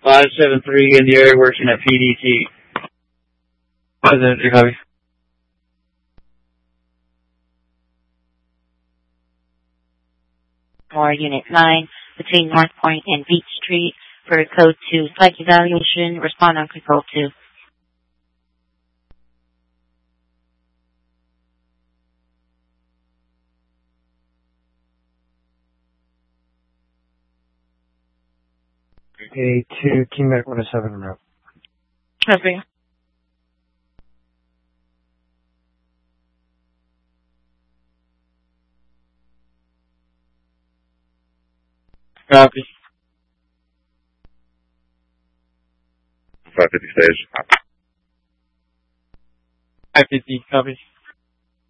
573 in the area working at PDT. President, your copy. Or Unit 9 between North Point and Beach Street for Code 2 site evaluation. Respond on Control 2. A2, King Mac 107 en route. Copy. Copy. 550 stage. 550, copy.